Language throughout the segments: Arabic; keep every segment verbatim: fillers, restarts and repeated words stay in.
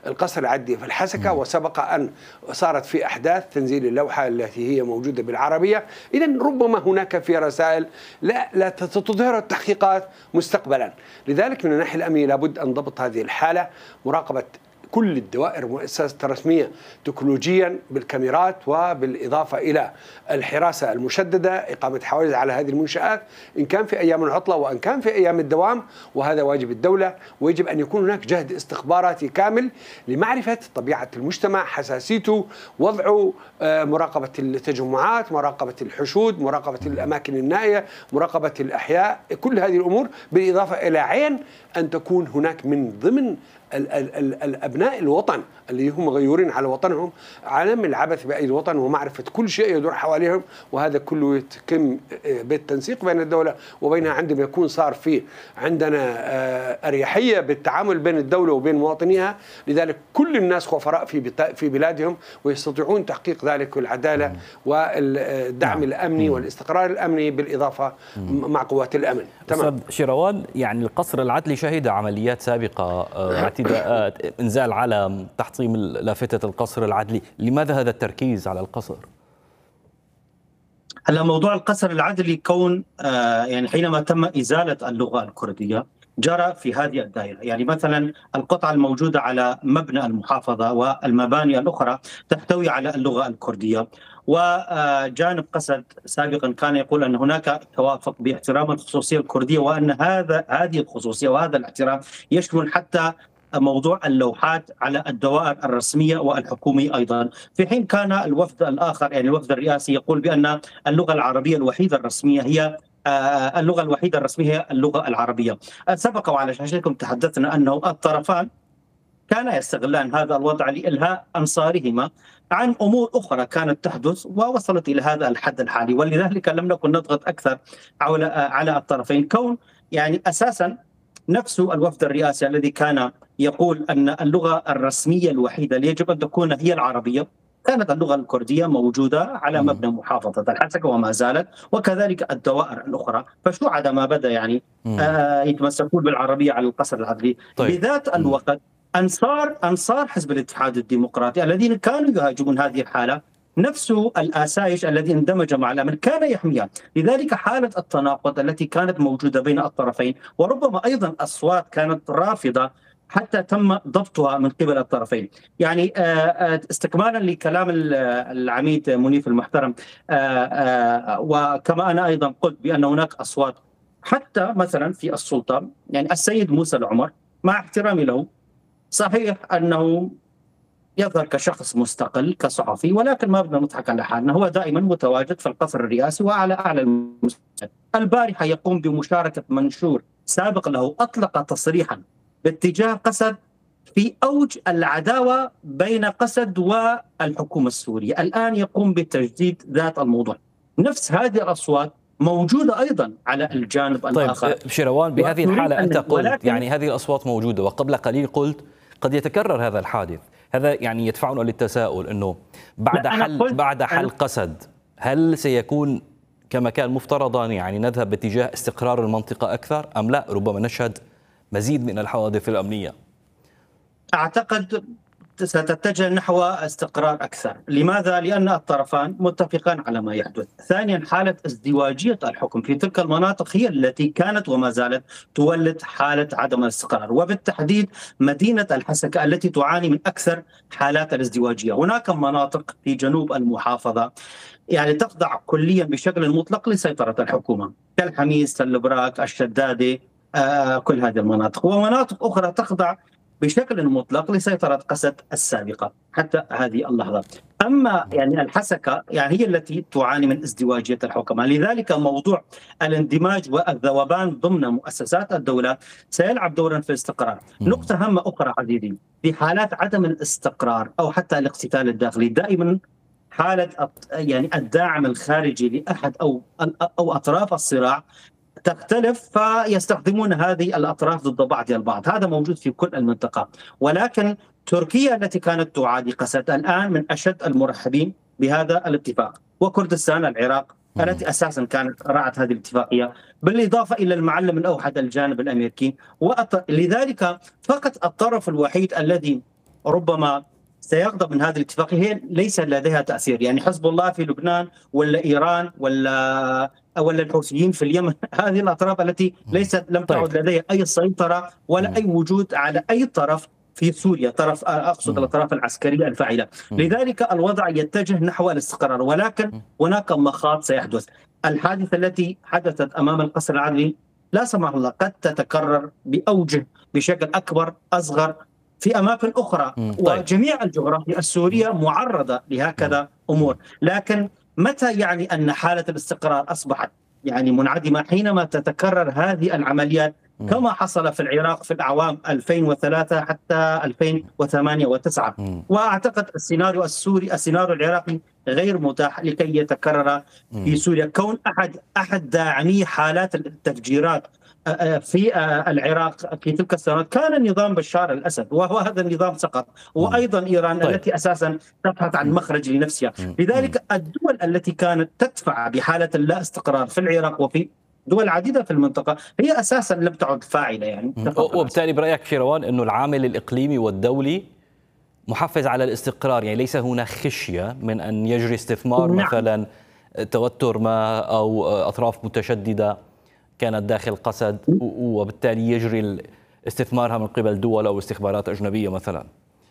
القصر العدلي في الحسكة، وسبق أن صارت في أحداث تنزيل اللوحة التي هي موجودة بالعربية. إذن ربما هناك في رسائل لا لا تظهر التحقيقات مستقبلا. لذلك من الناحية الأمنية لابد أن ضبط هذه الحالة، مراقبة كل الدوائر والمؤسسات الرسمية تكنولوجيا بالكاميرات، وبالإضافة إلى الحراسة المشددة، إقامة حواجز على هذه المنشآت إن كان في أيام العطلة وإن كان في أيام الدوام، وهذا واجب الدولة. ويجب أن يكون هناك جهد استخباراتي كامل لمعرفة طبيعة المجتمع، حساسيته، وضعه، مراقبة التجمعات، مراقبة الحشود، مراقبة الأماكن النائية، مراقبة الأحياء، كل هذه الأمور، بالإضافة إلى عين أن تكون هناك من ضمن ال ال ال الأبناء الوطن اللي هم غيورين على وطنهم عدم العبث بأي الوطن، ومعرفة كل شيء يدور حواليهم. وهذا كله يتم بالتنسيق بين الدولة وبينها. عندما يكون صار في عندنا أريحية بالتعامل بين الدولة وبين مواطنيها، لذلك كل الناس خفراء في في بلادهم ويستطيعون تحقيق ذلك، والعدالة والدعم الأمني والاستقرار الأمني بالإضافة مع قوات الأمن. تمام. أستاذ شيروان، يعني القصر العدلي شهد عمليات سابقة، اعتداءات، انزال علم، تحطيم لافتة القصر العدلي، لماذا هذا التركيز على القصر؟ هلا موضوع القصر العدلي كون آه يعني حينما تم إزالة اللغة الكردية جرى في هذه الدائرة. يعني مثلا القطعة الموجودة على مبنى المحافظة والمباني الأخرى تحتوي على اللغة الكردية. وجانب قسد سابقا كان يقول أن هناك توافق باحترام الخصوصية الكردية، وأن هذا هذه الخصوصية وهذا الاحترام يشمل حتى موضوع اللوحات على الدوائر الرسمية والحكومية أيضا، في حين كان الوفد الآخر يعني الوفد الرئاسي يقول بأن اللغة العربية الوحيدة الرسمية هي اللغة الوحيدة الرسمية هي اللغة العربية. سبق وعلى شاشتكم تحدثنا أنه الطرفان كانا يستغلان هذا الوضع لإلهاء أنصارهما عن أمور أخرى كانت تحدث ووصلت إلى هذا الحد الحالي، ولذلك لم نكن نضغط أكثر على الطرفين، كون يعني أساسا نفس الوفد الرئاسي الذي كان يقول أن اللغة الرسمية الوحيدة اللي يجب أن تكون هي العربية، كانت اللغة الكردية موجودة على مبنى محافظة الحسكة وما زالت، وكذلك الدوائر الأخرى. فشو عدا ما بدأ يعني آه يتمسكون بالعربية على القصر العدلي. طيب. بذات الوقت أنصار أنصار حزب الاتحاد الديمقراطي الذين كانوا يهاجمون هذه الحالة، نفس الآسايش الذي اندمج مع الأمن كان يحميها. لذلك حالة التناقض التي كانت موجودة بين الطرفين، وربما أيضا أصوات كانت رافضة حتى تم ضبطها من قبل الطرفين. يعني استكمالا لكلام العميد منيف المحترم، وكما أنا أيضا قلت بأن هناك أصوات حتى مثلا في السلطة، يعني السيد موسى العمر مع احترامي له، صحيح أنه يظهر كشخص مستقل كصحفي، ولكن ما بدنا نضحك على حالنا، هو دائما متواجد في القصر الرئاسي وعلى أعلى المستوى. البارحة يقوم بمشاركة منشور سابق له أطلق تصريحا باتجاه قسد في أوج العداوة بين قسد والحكومة السورية، الآن يقوم بتجديد ذات الموضوع. نفس هذه الأصوات موجودة أيضا على الجانب الآخر. طيب شيروان، بهذه الحالة أنت قلت يعني هذه الأصوات موجودة، وقبل قليل قلت قد يتكرر هذا الحادث. هذا يعني يدفعنا للتساؤل أنه بعد حل بعد حل قسد هل سيكون كما كان مفترضا، يعني نذهب باتجاه استقرار المنطقة أكثر أم لا؟ ربما نشهد مزيد من الحوادث الأمنية. أعتقد ستتجه نحو استقرار أكثر. لماذا؟ لأن الطرفان متفقان على ما يحدث. ثانيا، حالة ازدواجية الحكم في تلك المناطق هي التي كانت وما زالت تولد حالة عدم الاستقرار، وبالتحديد مدينة الحسكة التي تعاني من أكثر حالات الازدواجية. هناك مناطق في جنوب المحافظة يعني تخضع كليا بشكل مطلق لسيطرة الحكومة، كالحميس، البراك، الشدادة، آه كل هذه المناطق، ومناطق أخرى تخضع بشكل مطلق لسيطرة قسد السابقة حتى هذه اللحظة. أما يعني الحسكة يعني هي التي تعاني من ازدواجية الحكومة، لذلك موضوع الاندماج والذوبان ضمن مؤسسات الدولة سيلعب دورا في الاستقرار. نقطة هامة أخرى عزيزي، في حالات عدم الاستقرار أو حتى الاقتتال الداخلي، دائما حالة يعني الداعم الخارجي لأحد أو أو أطراف الصراع تختلف، فيستخدمون هذه الأطراف ضد بعضها البعض. هذا موجود في كل المنطقة، ولكن تركيا التي كانت تعادي قسد الآن من أشد المرحبين بهذا الاتفاق، وكردستان العراق التي أساسا كانت رعت هذه الاتفاقية، بالإضافة إلى المعلم الأوحد الجانب الأمريكي. لذلك فقط الطرف الوحيد الذي ربما سيغضب من هذه الاتفاقية، هي ليس لديها تأثير. يعني حزب الله في لبنان ولا إيران ولا ولا الحوثيين في اليمن، هذه الأطراف التي ليست لم تعد لديها أي سيطرة ولا أي وجود على أي طرف في سوريا، طرف أقصد الأطراف العسكرية الفاعلة. لذلك الوضع يتجه نحو الاستقرار، ولكن هناك مخاض سيحدث. الحادثة التي حدثت أمام القصر العدلي لا سمح الله قد تتكرر بأوجه بشكل أكبر أصغر في أماكن أخرى. طيب. وجميع الجغرافيا السورية معرضة لهكذا أمور، لكن متى يعني أن حالة الاستقرار أصبحت يعني منعدمة؟ حينما تتكرر هذه العمليات كما حصل في العراق في الأعوام ألفين وثلاثة حتى ألفين وثمانية وتسعة. وأعتقد السيناريو السوري السيناريو العراقي غير متاح لكي يتكرر في سوريا. كون أحد أحد داعمي حالات التفجيرات في العراق في تلك السنوات كان نظام بشار الأسد، وهو هذا النظام سقط، وأيضا إيران طيب. التي أساسا تبحث عن مخرج لنفسها. لذلك الدول التي كانت تدفع بحالة اللا استقرار في العراق وفي دول عديدة في المنطقة هي أساسا لم تعد فاعلة. يعني وبالتالي برأيك شيروان أنه العامل الإقليمي والدولي محفز على الاستقرار، يعني ليس هناك خشية من أن يجري استثمار نعم. مثلا توتر ما أو أطراف متشددة كانت داخل قسد وبالتالي يجري استثمارها من قبل دول أو استخبارات أجنبية مثلا؟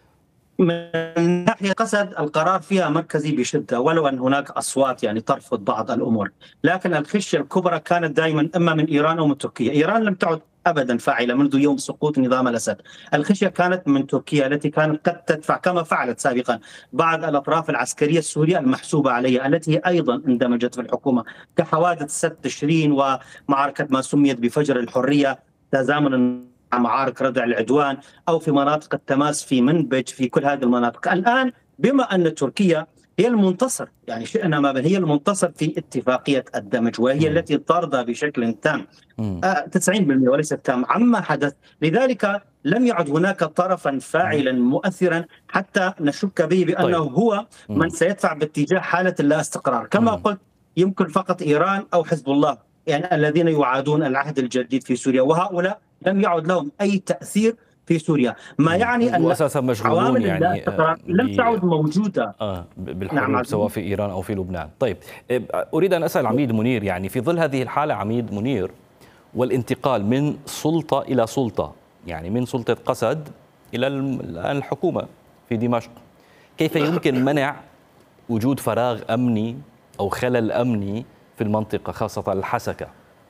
من ناحية قسد القرار فيها مركزي بشدة، ولو أن هناك أصوات يعني ترفض بعض الأمور، لكن الخشية الكبرى كانت دائما إما من إيران أو من تركيا. إيران لم تعد أبدا فاعلة منذ يوم سقوط نظام الأسد. الخشية كانت من تركيا التي كانت قد تدفع كما فعلت سابقا بعض الأطراف العسكرية السورية المحسوبة عليها التي هي أيضا اندمجت في الحكومة، كحوادث ست تشرين ومعركة ما سميت بفجر الحرية تزامنا معارك ردع العدوان، أو في مناطق التماس في منبج، في كل هذه المناطق. الآن بما أن تركيا هي المنتصر، يعني شئنا ما هي المنتصر في اتفاقية الدمج، وهي م. التي ترضى بشكل تام تسعين بالمئة وليس تام عما حدث، لذلك لم يعد هناك طرفا فاعلا مؤثرا حتى نشك به بأنه طيب. هو من سيدفع باتجاه حالة اللا استقرار. كما م. قلت يمكن فقط إيران أو حزب الله يعني الذين يعادون العهد الجديد في سوريا، وهؤلاء لم يعد لهم أي تأثير في سوريا، ما يعني أن أساسا مشغولون يعني لم تعد موجودة آه بالحروب نعم سواء في إيران أو في لبنان. طيب أريد أن أسأل عميد منير، يعني في ظل هذه الحالة عميد منير والانتقال من سلطة إلى سلطة، يعني من سلطة قسد إلى الآن الحكومة في دمشق، كيف يمكن منع وجود فراغ أمني أو خلل أمني في المنطقة خاصة الحسكة؟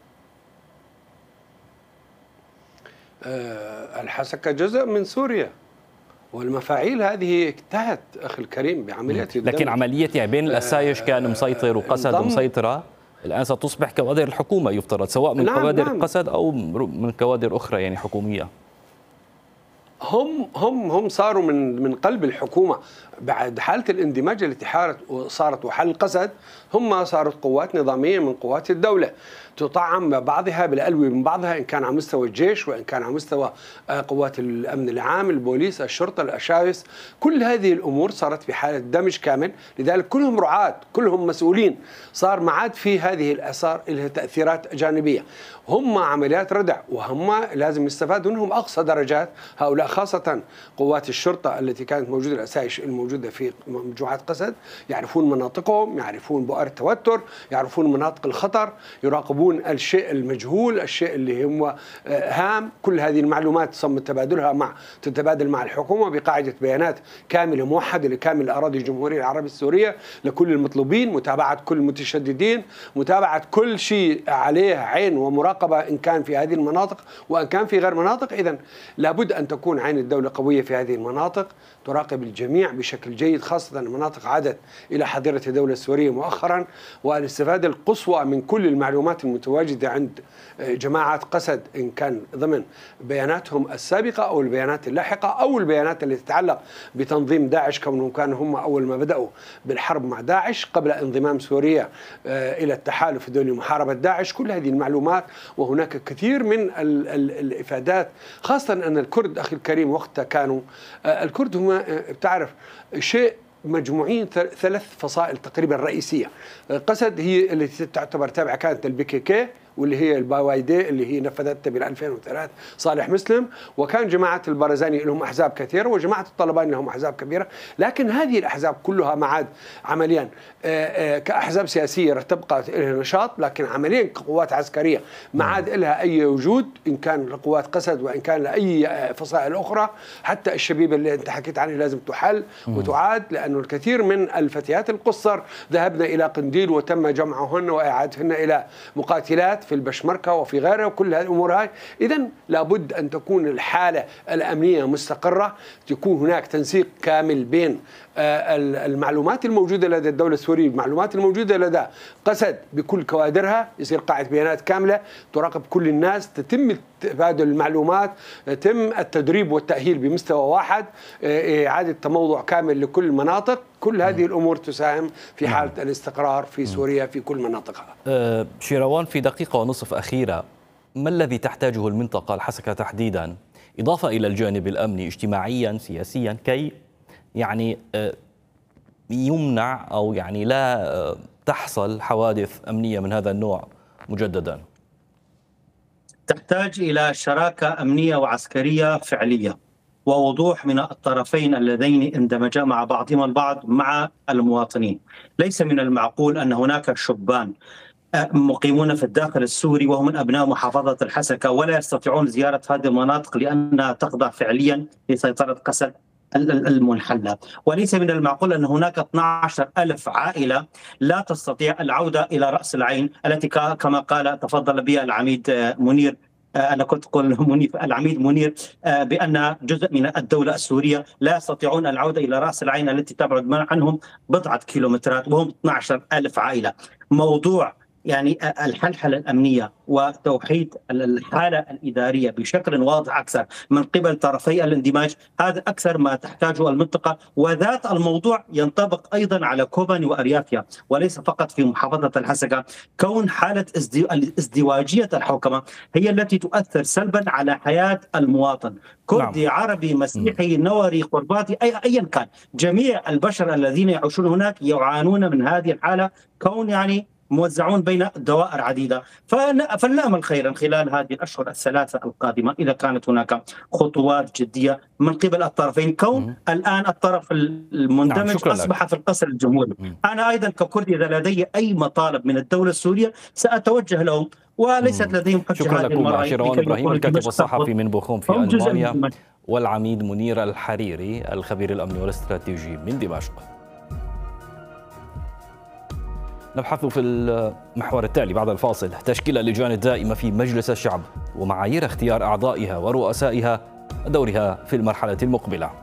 الحسكة جزء من سوريا والمفاعيل هذه انتهت أخي الكريم بعمليات الدمج. لكن عملية يعني بين الأسايش كان مسيطر وقسد مسيطرة، الآن ستصبح كوادر الحكومة يفترض، سواء من نعم كوادر نعم. قسد أو من كوادر أخرى يعني حكومية. هم هم هم صاروا من من قلب الحكومة بعد حالة الاندماج التي صارت وحل قسد، هم صارت قوات نظامية من قوات الدولة تطعم بعضها بالألوي من بعضها، إن كان على مستوى الجيش وإن كان على مستوى قوات الأمن العام، البوليس، الشرطة، الأشايس، كل هذه الأمور صارت في حالة دمج كامل. لذلك كلهم رعاة، كلهم مسؤولين، صار ما عاد في هذه الآثار لها تأثيرات جانبية. هم عمليات ردع وهم لازم يستفادوا منهم أقصى درجات هؤلاء، خاصة قوات الشرطة التي كانت موجودة، الأسايش الموجودة في مجموعات قسد، يعرفون مناطقهم، يعرفون بؤر التوتر، يعرفون مناطق الخطر، يراقبون الشيء المجهول، الشيء اللي هو هام. كل هذه المعلومات تم تبادلها مع تتبادل مع الحكومة بقاعدة بيانات كاملة موحدة لكامل أراضي الجمهورية العربية السورية لكل المطلوبين، متابعة كل المتشددين، متابعة كل شيء عليه عين ومراقبة إن كان في هذه المناطق وإن كان في غير مناطق. إذن لابد أن تكون عين الدولة قوية في هذه المناطق، تراقب الجميع بشكل جيد، خاصة المناطق عادت إلى حظيرة الدولة السورية مؤخرا، والاستفادة القصوى من كل المعلومات المتواجدة عند جماعات قسد إن كان ضمن بياناتهم السابقة أو البيانات اللاحقة أو البيانات التي تتعلق بتنظيم داعش، كونهم كانوا هم أول ما بدأوا بالحرب مع داعش قبل انضمام سوريا إلى التحالف الدولي لمحاربة داعش. كل هذه المعلومات، وهناك كثير من ال ال الإفادات، خاصة أن الكرد أخي الكريم وقتها كانوا الكرد هم بتعرف شيء مجموعين ثلاث فصائل تقريبا رئيسية. قسد هي التي تعتبر تابعة كانت للبي كي كي واللي هي الباوايدي اللي هي نفذتها بال ألفين وثلاثة صالح مسلم، وكان جماعة البرزاني لهم أحزاب كثيرة وجماعة الطلباني لهم أحزاب كبيرة. لكن هذه الأحزاب كلها معاد عمليا كأحزاب سياسية تبقى لها نشاط، لكن عمليا كقوات عسكرية ما عاد لها أي وجود، إن كان قوات قسد وإن كان لأي فصائل أخرى. حتى الشبيبة اللي أنت حكيت عنها لازم تحل وتعاد، لأنه الكثير من الفتيات القصر ذهبنا إلى قنديل وتم جمعهن وإعادتهن إلى مقاتلات في البشمركة وفي غيرها وكل هذه الأمور هاي. إذن لابد أن تكون الحالة الأمنية مستقرة، تكون هناك تنسيق كامل بين المعلومات الموجودة لدى الدولة السورية، المعلومات الموجودة لدى قسد بكل كوادرها، يصير قاعدة بيانات كاملة تراقب كل الناس، تتم تبادل المعلومات، يتم التدريب والتأهيل بمستوى واحد، إعادة تموضع كامل لكل المناطق. كل هذه الأمور تساهم في حالة الاستقرار في سوريا في كل مناطقها. أه شيروان، في دقيقة ونصف أخيرة، ما الذي تحتاجه المنطقة الحسكة تحديدا إضافة إلى الجانب الأمني اجتماعيا سياسيا كي يعني يمنع أو يعني لا تحصل حوادث أمنية من هذا النوع مجددا؟ تحتاج إلى شراكة أمنية وعسكرية فعلية ووضوح من الطرفين اللذين اندمجا مع بعضهما البعض مع المواطنين. ليس من المعقول أن هناك شبان مقيمون في الداخل السوري وهم من أبناء محافظة الحسكة ولا يستطيعون زيارة هذه المناطق لأنها تخضع فعليا لسيطرة قسد المنحلة. وليس من المعقول أن هناك اثني عشر ألف عائلة لا تستطيع العودة إلى رأس العين التي كما قال تفضل بها العميد منير، أنا كنت أقول العميد منير بأن جزء من الدولة السورية لا يستطيعون العودة إلى رأس العين التي تبعد عنهم بضعة كيلومترات وهم اثني عشر ألف عائلة. موضوع يعني الحلحلة الأمنية وتوحيد الحالة الإدارية بشكل واضح أكثر من قبل طرفي الاندماج، هذا أكثر ما تحتاجه المنطقة. وذات الموضوع ينطبق أيضا على كوباني وأريافيا وليس فقط في محافظة الحسكة. كون حالة ازدواجية الحوكمة هي التي تؤثر سلبا على حياة المواطن، كردي نعم. عربي مسيحي نوري قرباطي أي أيا كان، جميع البشر الذين يعيشون هناك يعانون من هذه الحالة، كون يعني موزعون بين دوائر عديدة. فلنأمل خيرا خلال هذه الأشهر الثلاثة القادمة إذا كانت هناك خطوات جدية من قبل الطرفين، كون م- الآن الطرف المندمج نعم أصبح لك. في القصر الجمهوري. م- أنا أيضا ككردي إذا لدي أي مطالب من الدولة السورية سأتوجه لهم وليست م- لديهم حجة. شكرا لكم شيروان إبراهيم الكاتب الصحفي من بوخوم في ألمانيا، والعميد منير الحريري الخبير الأمني والاستراتيجي من دمشق. نبحث في المحور التالي بعد الفاصل تشكيل اللجان الدائمة في مجلس الشعب ومعايير اختيار أعضائها ورؤسائها ودورها في المرحلة المقبلة.